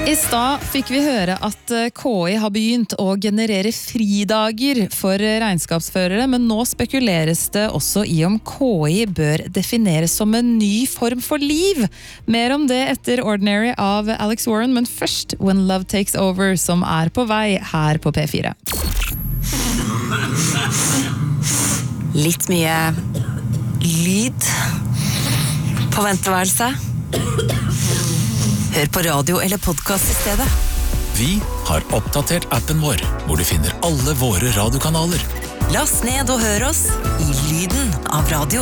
I stad fikk vi høre at KI har begynt å generere fridager for regnskapsførere, men nå spekuleres det også i om KI bør defineres som en ny form for liv. Mer om det etter Ordinary av Alex Warren, men først When Love Takes Over, som på vei her på P4. Litt mye lyd på venteværelset. Hør på radio eller podcast I stedet. Vi har oppdatert appen vår, hvor du finner alle våre radiokanaler. Last ned og hør oss I lyden av radio.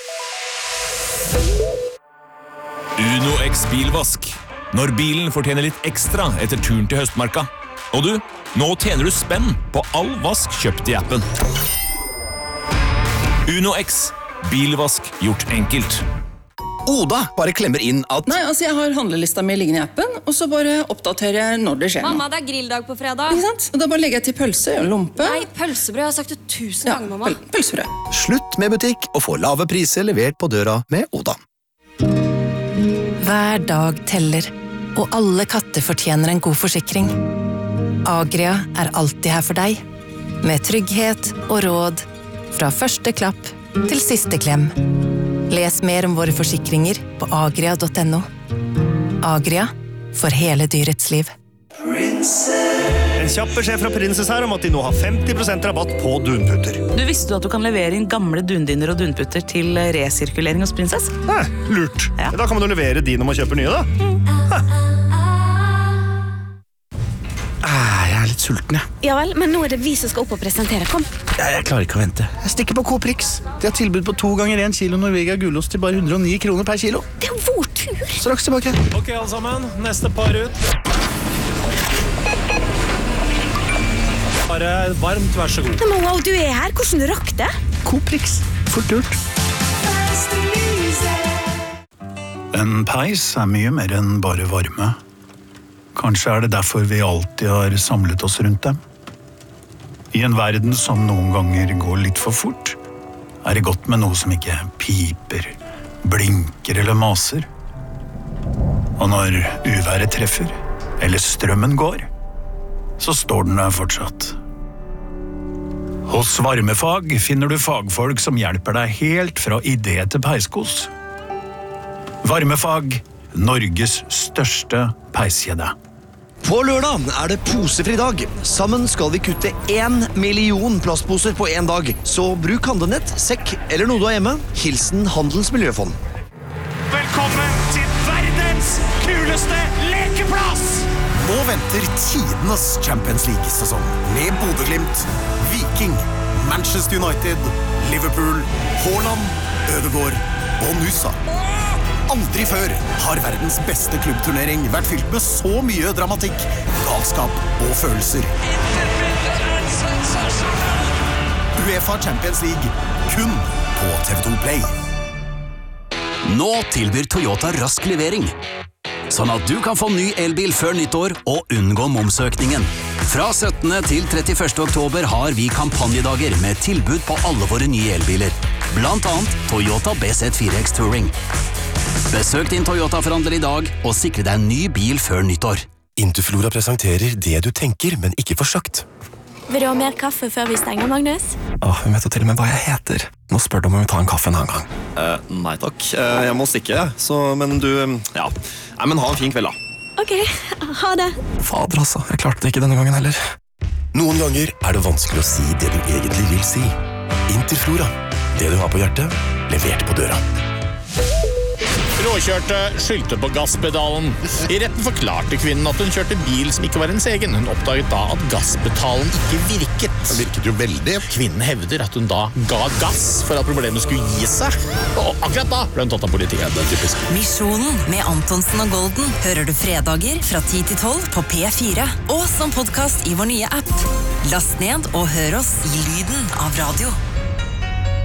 Uno X bilvask. Når bilen fortjener litt ekstra etter turen til høstmarka. Og du, nå tjener du spenn på all vask kjøpt I appen. Uno X. Bilvask gjort enkelt. Oda bare klemmer inn at... Nei, altså jeg har handlelista mi liggende I appen, og så bare oppdaterer jeg når det skjer. Mamma, det grilldag på fredag. Ikke sant? Og da bare legger jeg til pølse og lompe. Nei, pølsebrød, jeg har sagt det 1000 ganger, mamma. Pølsebrød. Slutt med butikk og få lave priser levert på døra med Oda. Hver dag teller, og alle katter fortjener en god forsikring. Agria alltid her for deg, med trygghet og råd, fra første klapp til siste klem. Les mer om våre forsikringer på agria.no. Agria, for hele dyrets liv. En kjapp beskjed fra Princess her om at de nå har 50% rabatt på dunputter. Du visste at du kan levere inn gamle dundiner og dunputter til resirkulering hos Princess? Lurt. Ja. Da kan man jo levere de når man kjøper nye, da. Jeg litt sulten, jeg. Ja vel, men nå det vi som skal opp og presentere. Kom. Jeg klarer ikke å vente. Jeg stikker på Coprix. De har tilbud på 2 ganger 1 kilo Norvegia gulost til bare 109 kroner per kilo. Det vår tur. Straks tilbake. Ok, alle sammen. Neste par ut. Bare varmt, vær så god. Men wow, du her. Hvordan du rakk det? Coprix. Fort gjort. En peis mye mer enn bare varme. Kanskje det derfor vi alltid har samlet oss rundt dem. I en verden som noen ganger går litt for fort, det godt med noe som ikke piper, blinker eller maser. Og når uværet treffer, eller strømmen går, så står den der fortsatt. Hos Varmefag finner du fagfolk som hjelper deg helt fra idé til peiskos. Varmefag, Norges største peiskjede. På lørdag det posefri dag. Sammen skal vi kutte 1 million plastposer på en dag. Så bruk handlenett, sekk eller noe du har hjemme. Hilsen Handelens Miljøfond. Velkommen til verdens kuleste lekeplass! Nå venter tidenes Champions League-sesong. Med Bodø/Glimt, Viking, Manchester United, Liverpool, Haaland, Ødegaard og Nusa. Aldri før har verdens beste klubbturnering vært fylt med så mye dramatikk, galskap og følelser. UEFA Champions League, kun på TV2 Play. Nå tilbyr Toyota rask levering, sånn at du kan få ny elbil før nyttår og unngå momsøkningen. Fra 17. til 31. oktober har vi kampanjedager med tilbud på alle våre nye elbiler, blant annet Toyota BZ4X Touring. Besøk din Toyota-forhandler I dag og sikre deg en ny bil før nyttår. Interflora presenterer det du tenker, men ikke for sagt. Vil du ha mer kaffe før vi stenger, Magnus? Hun vet jo til og med hva jeg heter. Nå spør du om vi ta en kaffe en annen gang. Nei takk, jeg må stikke, men du, ja. Nei, men ha en fin kveld da. Ok, ha det. Fader altså, jeg klarte det ikke denne gangen heller. Noen ganger det vanskelig å si det du egentlig vil si. Interflora, det du har på hjertet, levert på døra. Råkjørte skyldte på gasspedalen. I retten forklarte kvinnen at hun kjørte bil som ikke var hennes egen. Hun oppdaget da at gasspedalen ikke virket. Det virket jo veldig. Kvinnen hevder at hun da ga gass for at problemet skulle gi seg. Og akkurat da ble hun tatt av politiet. Det typisk. Misjonen med Antonsen og Golden hører du fredager fra 10 til 12 på P4. Og som podcast I vår nye app. Last ned og hør oss I lyden av radio.